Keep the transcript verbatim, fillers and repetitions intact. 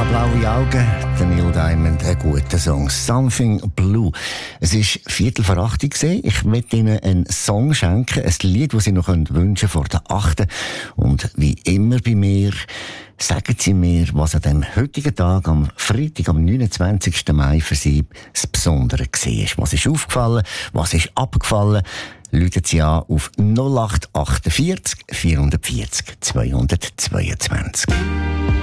Blaue Augen, der Neil Diamond, ein guter Song. Something Blue. Es war Viertel vor acht. Ich möchte Ihnen einen Song schenken, ein Lied, das Sie noch wünschen können vor der achten. Und wie immer bei mir, sagen Sie mir, was an dem heutigen Tag, am Freitag, am neunundzwanzigsten Mai, für Sie das Besondere war. Was ist aufgefallen? Was ist abgefallen? Rufen Sie an auf null acht achtundvierzig vierhundertvierzig zweihundertzweiundzwanzig.